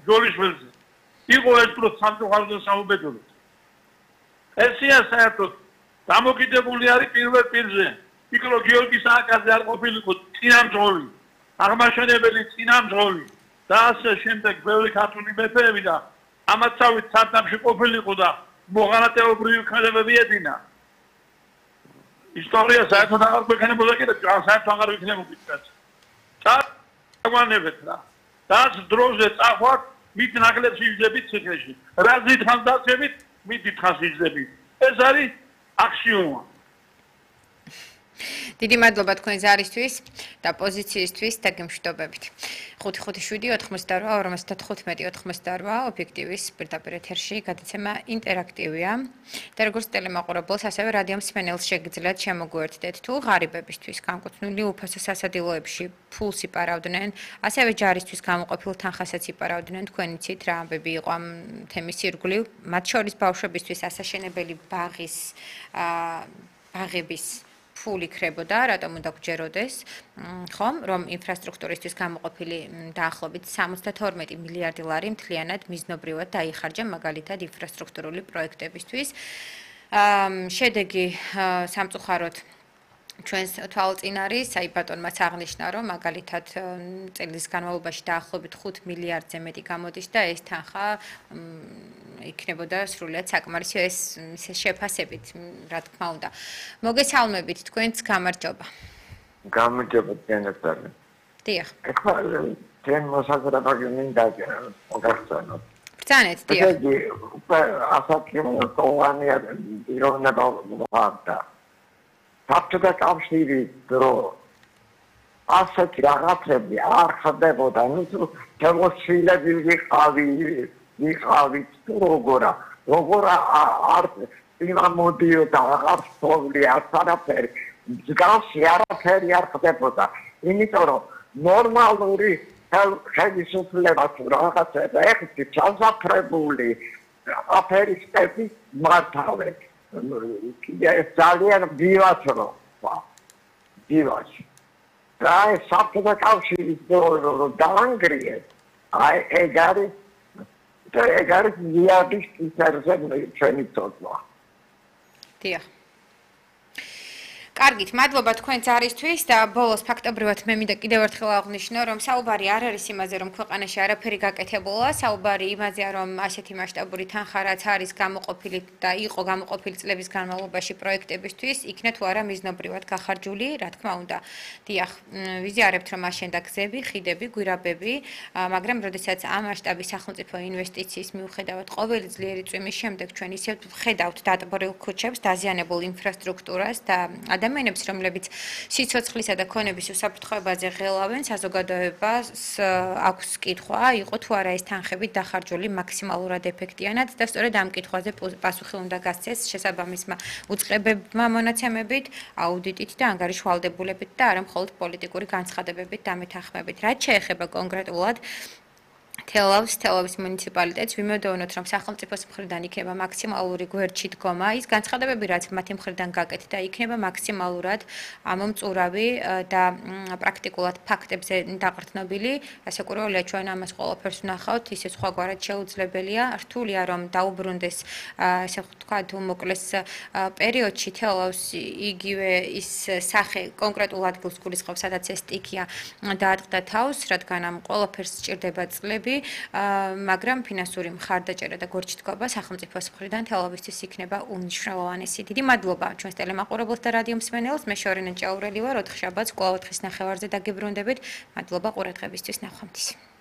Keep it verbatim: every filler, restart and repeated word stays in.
ჯოლიშვილზე. იყო ეს პრო სამწუხაროდ საუბედუროდ. ესია საერთოდ დამოკიდებული არის პირველ პირზე. იქნო გიორგი სააკაძე არ ყოფილიყო წინამძღოლი, აღმაშენებელი წინამძღოლი და ასე შემდეგ ბევრი ქართული მეფეები და ამაცავით სარდაფში ყოფილიყო და მოღალატეობრივი ქმედებები ედინა. ისტორია საერთოდ აღარ გვექნებოდა კიდე, საერთოდ აღარ ვიქნებოდით. წაგვანებეთ რა. დაც დროზე წახვათ, მით ნაკლებს იზრდებით ციხეში. რა დიდხანს დაცებით, მით დიდხანს იზრდებით. ეს არის აქსიომა. დიდი მადლობა თქვენი ზარისთვის და პოზიციისთვის და გემშვიდობებით. ხუთი ხუთი შვიდი ოთხმოცდარვა ორმოცდათხუთმეტი ოთხმოცდარვა ობიექტივის პირდაპირ ეთერში გადაცემა ინტერაქტივია და როგორც ტელემაყურებელს ასევე რადიო მსმენელს შეგიძლიათ შემოგვერთდეთ თუ ღარიბებისთვის განკუთვნილი უფასო სასადილოებში ფულს იპარავდნენ, ასევე ჯარისთვის გამოყოფილ თანხასაც იპარავდნენ. თქვენ იცით რა ამბები იყო ამ თემის ირგვლივ, მათ შორის ბავშვებისთვის ასაშენებელი ბაღის ბაღების ფული ხრებოდა, რატომ უნდა გჯეროდეს, ხომ, რომ ინფრასტრუქტურისთვის გამოყოფილი დაახლოებით სამოცდათორმეტი მილიარდი ლარი მთლიანად მიზნობრივად დაიხარჯა მაგალითად ინფრასტრუქტურული პროექტებისთვის. შედეგი სამწუხაროდ ჩვენს თვალწინ არის, აი ბატონმაც აღნიშნა, რომ მაგალითად წელს განმავლობაში დაახლოებით ხუთ მილიარდზე მეტი გამოდის და ეს თანხა იქნებოდა სრულიად საკმარისი ეს შეფასებით, რა თქმა უნდა. მოგესალმებით, თქვენს გამარჯობა. გამარჯობა თქვენებთან. დიახ. ეხლა თქვენ მოსაზრებები მინდა მოგახსენოთ. ბრძანეთ, დიახ. ესე იგი, ასაკი თოვანი პიროვნება ვარდა. საბჭოთა კავშირი დრო ასეთი რაღაცები არ ხდებოდა, ნუ შემოსილები ვიყავი, ვიყავით თუ როგორა, როგორა არ იმამოდიოდა აღარ სწავლია არაფერი, მსგავსი არაფერი არ ხდებოდა, იმიტომ რომ ნორმალური ხელისუფლება თუ რაღაცა ეხეთი ჩასაფრებული აფერისტები მართავენ. ძალიან ბივაცრო ბივაც და ეს საბჭოთა კავშირის დაანგრიეს აი ეგ არის ეგ არის მიადის ისერზე ჩვენი წოდვა. დიახ. კარგით, მადლობა თქვენ ზარისთვის და ბოლოს ფაქტობრივად მე მინდა კიდევ ერთხელ აღვნიშნო, რომ საუბარი არ არის იმაზე, რომ ქვეყანაში არაფერი გაკეთებულა, საუბარი იმაზეა, რომ ასეთი მასშტაბური თანხა რაც არის გამოყოფილი და იყო გამოყოფილი წლების განმავლობაში პროექტებისთვის, იქნა თუ არა მიზნობრივად გახარჯული, რა თქმა უნდა. დიახ, ვიზიარებთ, რომ აშენდა გზები, ხიდები, გვირაბები, მაგრამ როდესაც ამ მასშტაბის სახელმწიფო ინვესტიციის მიუხედავად ყოველი ძლიერი წვიმის შემდეგ ჩვენ ისევ ვხედავთ დატბორილ ქუჩებს, დაზიანებულ ინფრასტრუქტურას და ადამიანებს, რომლებიც სიცოცხლისა და ქონების უსაფრთხოებაზე ღელავენ, საზოგადოებას აქვს კითხვა, იყო თუ არა ეს თანხები დახარჯული მაქსიმალურად ეფექტიანად და სწორედ ამ კითხვაზე პასუხი უნდა გასცეს შესაბამისმა უწყებებმა მონაცემებით, აუდიტით და ანგარიშვალდებულებით და არა მხოლოდ პოლიტიკური განცხადებებით და მეთანხმებით. რაც შეეხება კონკრეტულად თელავს, თელავის მუნიციპალიტეტს ვიმედოვნოთ, რომ სახელმწიფოს მხრიდან იქნება მაქსიმალური გვერდში დგომა, ის განცხადებები, რაც მათი მხრიდან გაკეთდა, იქნება მაქსიმალურად ამომწურავი და პრაქტიკულად ფაქტებზე დაყრდნობილი. რასაკვირველია, ჩვენ ამას ყველაფერს ვნახავთ, ისე სხვაგვარად შეუძლებელია. რთულია, რომ დაუბრუნდეს, ესე ვთქვათ, უმოკლეს პერიოდში თელავს იგივე ის სახე კონკრეტულ ადგილს გულისხმობს, სადაც ეს სტიქია დაატყდა თავს, რადგან ამ ყველაფერს სჭირდება წლები. მაგრამ ფინანსური მხარდაჭერა და გორჩიტკობა სახელმწიფოს მხრიდან თელავისთვის იქნება უმნიშვნელოვანესი. დიდი მადლობა ჩვენს ტელემაყურებელს და რადიო მსმენელს. მე შორენა ჭაურელი ვარ, ოთხ შაბათს კვლავ ოთხის ნახევარზე დაგიბრუნდებით. მადლობა ყურადღებისთვის, ნახვამდის.